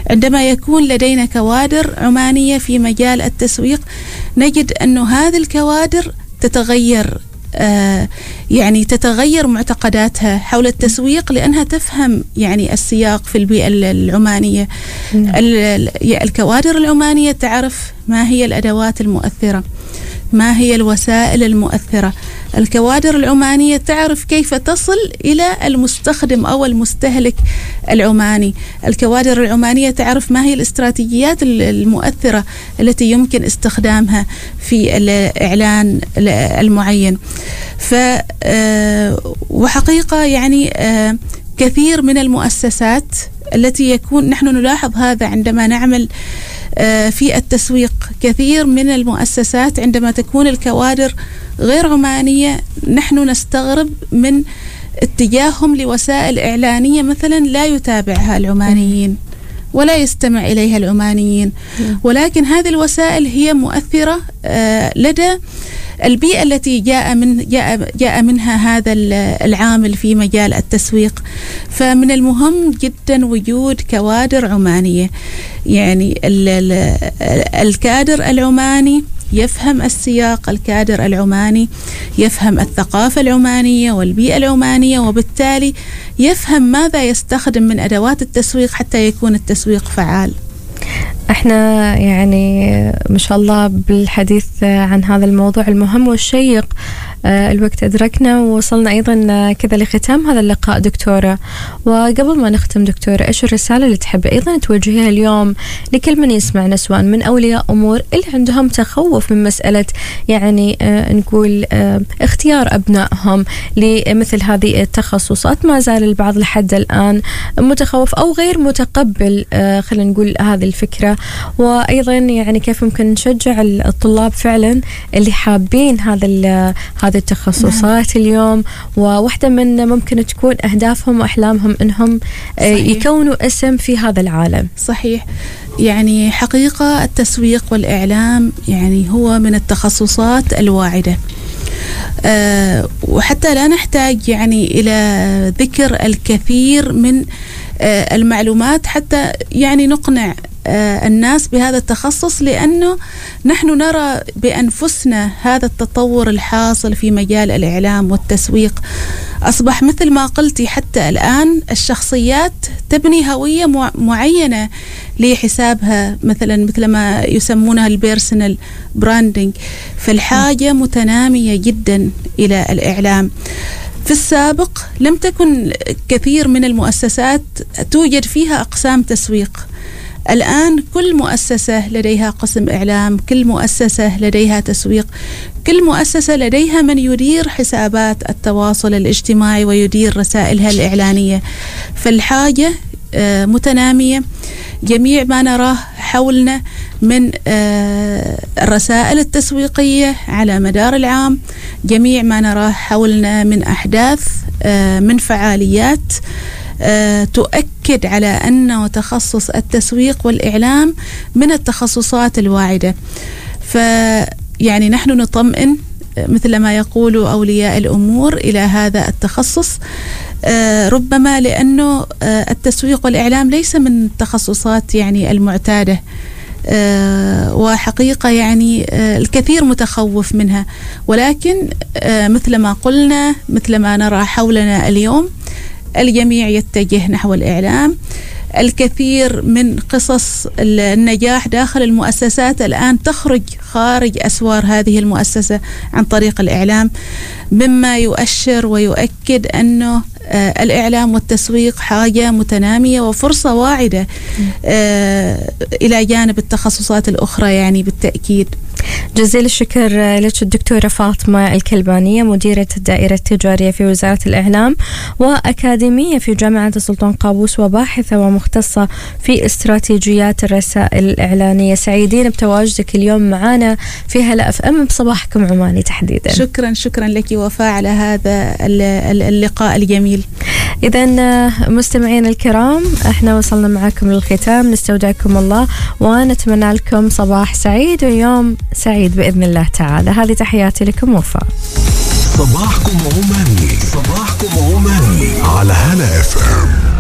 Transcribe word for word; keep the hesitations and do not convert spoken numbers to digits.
عندما يكون لدينا كوادر عمانية في مجال التسويق نجد أن هذه الكوادر تتغير، آه يعني تتغير معتقداتها حول التسويق لأنها تفهم يعني السياق في البيئة العمانية. الكوادر العمانية تعرف ما هي الأدوات المؤثرة، ما هي الوسائل المؤثرة. الكوادر العمانية تعرف كيف تصل إلى المستخدم أو المستهلك العماني. الكوادر العمانية تعرف ما هي الاستراتيجيات المؤثرة التي يمكن استخدامها في الإعلان المعين. ف وحقيقة يعني كثير من المؤسسات التي يكون نحن نلاحظ هذا عندما نعمل في التسويق، كثير من المؤسسات عندما تكون الكوادر غير عمانية نحن نستغرب من اتجاههم لوسائل إعلانية مثلا لا يتابعها العمانيين ولا يستمع إليها العمانيين، ولكن هذه الوسائل هي مؤثرة لدى البيئة التي جاء من جاء جاء منها هذا العامل في مجال التسويق. فمن المهم جدا وجود كوادر عمانية، يعني الكادر العماني يفهم السياق، الكادر العماني يفهم الثقافة العمانية والبيئة العمانية، وبالتالي يفهم ماذا يستخدم من أدوات التسويق حتى يكون التسويق فعال. احنا يعني ما شاء الله بالحديث عن هذا الموضوع المهم والشيق الوقت أدركنا، ووصلنا أيضا كذا لختام هذا اللقاء دكتورة. وقبل ما نختم دكتورة، إيش الرسالة اللي تحب أيضا توجهيها اليوم لكل من يسمعنا، سواء من أولياء أمور اللي عندهم تخوف من مسألة يعني آه نقول آه اختيار أبنائهم لمثل هذه التخصصات؟ ما زال البعض لحد الآن متخوف أو غير متقبل آه خلينا نقول هذه الفكرة. وأيضا يعني كيف ممكن نشجع الطلاب فعلا اللي حابين هذا هذه التخصصات اليوم، وواحدة من ممكن تكون أهدافهم وأحلامهم أنهم صحيح. يكونوا اسم في هذا العالم. صحيح. يعني حقيقة التسويق والإعلام يعني هو من التخصصات الواعدة، أه وحتى لا نحتاج يعني إلى ذكر الكثير من أه المعلومات حتى يعني نقنع الناس بهذا التخصص، لأنه نحن نرى بأنفسنا هذا التطور الحاصل في مجال الإعلام والتسويق. أصبح مثل ما قلتي حتى الآن الشخصيات تبني هوية معينة لحسابها، مثلا مثل ما يسمونها البيرسونال براندنج. فالحاجة متنامية جدا إلى الإعلام. في السابق لم تكن كثير من المؤسسات توجد فيها أقسام تسويق. الآن كل مؤسسة لديها قسم إعلام، كل مؤسسة لديها تسويق، كل مؤسسة لديها من يدير حسابات التواصل الاجتماعي ويدير رسائلها الإعلانية. فالحاجة متنامية. جميع ما نراه حولنا من الرسائل التسويقية على مدار العام، جميع ما نراه حولنا من أحداث، من فعاليات أه تؤكد على أنه تخصص التسويق والإعلام من التخصصات الواعدة. فيعني نحن نطمئن مثل ما يقول أولياء الأمور إلى هذا التخصص، أه ربما لأنه أه التسويق والإعلام ليس من التخصصات يعني المعتادة، أه وحقيقة يعني أه الكثير متخوف منها، ولكن أه مثل ما قلنا، مثل ما نرى حولنا اليوم، الجميع يتجه نحو الإعلام. الكثير من قصص النجاح داخل المؤسسات الآن تخرج خارج أسوار هذه المؤسسة عن طريق الإعلام، مما يؤشر ويؤكد أنه آه الإعلام والتسويق حاجة متنامية وفرصة واعدة آه إلى جانب التخصصات الأخرى يعني بالتأكيد. جزيل الشكر لك الدكتورة فاطمة الكلبانية، مديرة الدائرة التجارية في وزارة الإعلام وأكاديمية في جامعة السلطان قابوس، وباحثة ومختصة في استراتيجيات الرسائل الإعلانية. سعيدين بتواجدك اليوم معنا في هلا اف ام بصباحكم عماني تحديدا. شكرا شكرا لك وفاء على هذا اللقاء الجميل. إذا مستمعين الكرام، احنا وصلنا معكم للختام، نستودعكم الله ونتمنى لكم صباح سعيد ويوم سعيد بإذن الله تعالى. هذه تحياتي لكم وفاء. صباحكم عماني، صباحكم عماني على هلا اف ام.